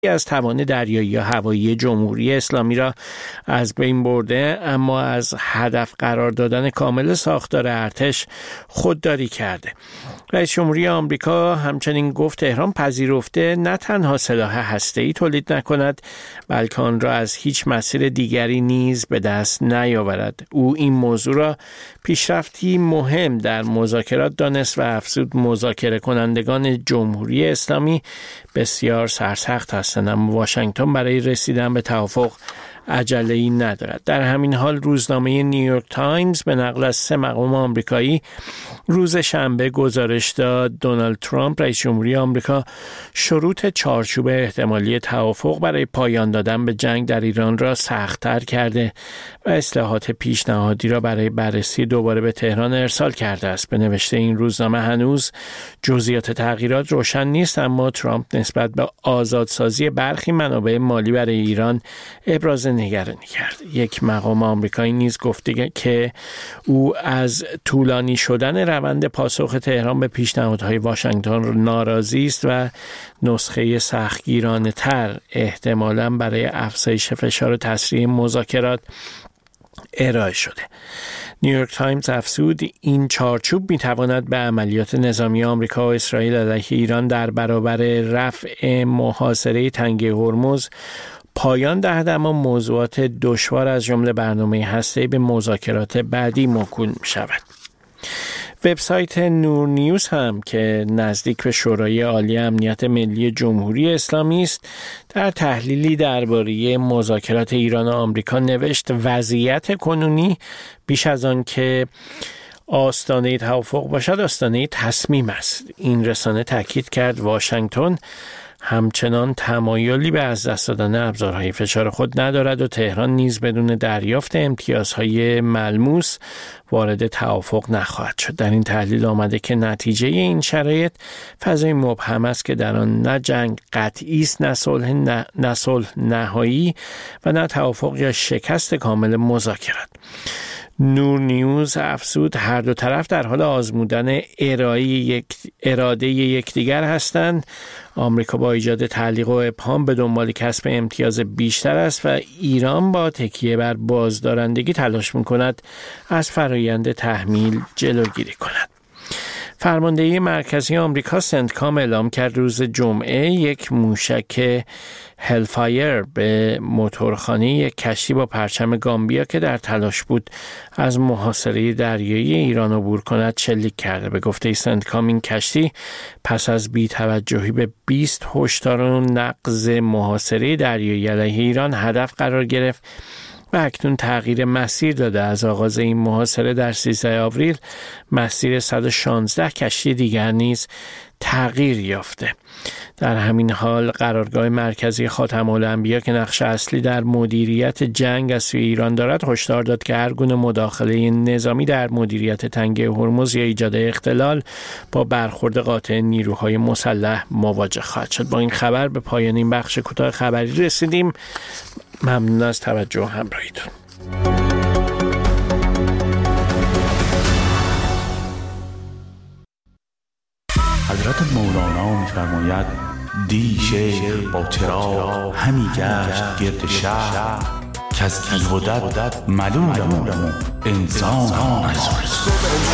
از توان دریایی یا هوایی جمهوری اسلامی را از بین برده، اما از هدف قرار دادن کامل ساختار ارتش خودداری کرده. رئیس جمهوری آمریکا همچنین گفت تهران پذیرفته نه تنها سلاح هسته‌ای تولید نکند، بلکه آن را از هیچ مسیر دیگری نیز به دست نیاورد. او این موضوع را پیشرفتی مهم در مذاکرات دانست و افزود مذاکره کنندگان جمهوری اسلامی بسیار سرسخت هستند، اما واشنگتن برای رسیدن به توافق عجله‌ای ندارد. در همین حال روزنامه نیویورک تایمز به نقل از 3 مقام آمریکایی روز شنبه گزارش داد دونالد ترامپ رئیس جمهوری آمریکا شروط چارچوب احتمالی توافق برای پایان دادن به جنگ در ایران را سخت‌تر کرده و اصلاحات پیشنهادی را برای بررسی دوباره به تهران ارسال کرده است. به نوشته این روزنامه هنوز جزئیات تغییرات روشن نیست، اما ترامپ نسبت به آزادسازی برخی منابع مالی برای ایران ابراز نگرانی کرد. یک مقام آمریکایی نیز گفته که او از طولانی شدن روند پاسخ تهران به پیشنهادهای واشنگتن ناراضی است و نسخه سختگیرانه تر احتمالاً برای افزایش فشار و تسریع مذاکرات ارائه شده. نیویورک تایمز افزود این چارچوب میتواند به عملیات نظامی آمریکا و اسرائیل علیه ایران در برابر رفع محاصره تنگه هرمز پایان دهد، اما موضوعات دشوار از جمله برنامه هسته‌ای به مذاکرات بعدی موکول می شود. وبسایت نور نیوز هم که نزدیک به شورای عالی امنیت ملی جمهوری اسلامی است، در تحلیلی درباره مذاکرات ایران و آمریکا نوشت وضعیت کنونی بیش از آن که آستانه توافق باشد آستانه تصمیم است. این رسانه تاکید کرد واشنگتن همچنان تمایلی به از دست دادن ابزارهای فشار خود ندارد و تهران نیز بدون دریافت امتیازهای ملموس وارد توافق نخواهد شد. در این تحلیل آمده که نتیجه این شرایط فضای مبهم است که در آن نه جنگ قطعی است، نه صلح نهایی و نه توافق یا شکست کامل مذاکرات. نور نیوز افزود هر دو طرف در حال آزمودن اراده یکدیگر هستند. آمریکا با ایجاد تعلیق و ابهام به دنبال کسب امتیاز بیشتر است و ایران با تکیه بر بازدارندگی تلاش می‌کند از فرایند تحمیل جلوگیری کند. فرماندهی مرکزی آمریکا سنتکام اعلام کرد روز جمعه یک موشک هلفایر به موتورخانه یک کشتی با پرچم گامبیا که در تلاش بود از محاصره دریایی ایران عبور کند شلیک کرده. به گفته سنتکام این کشتی پس از بی‌توجهی به 20 هشدار و نقض محاصره دریایی علیه ایران هدف قرار گرفت و اکنون تغییر مسیر داده. از آغاز این محاصره در 13 آوریل مسیر 116 کشتی دیگر نیز تغییر یافته. در همین حال قرارگاه مرکزی خاتم الانبیا که نقش اصلی در مدیریت جنگ از سوی ایران دارد هشدار داد که هر گونه مداخله نظامی در مدیریت تنگه هرمز یا ایجاد اختلال با برخورد قاطع نیروهای مسلح مواجه خواهد شد. با این خبر به پایان این بخش کوتاه خبری رسیدیم. ممنون از توجه همراهیتون. حضرت مولانا می‌فرماید دی شیخ با چراغ همی گشت گرد شهر که از بیهودت ملولم انسان